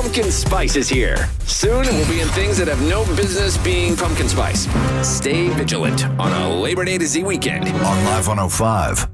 Pumpkin spice is here. Soon, we'll be in things that have no business being pumpkin spice. Stay vigilant on a Labor Day to Z weekend. On Live 105.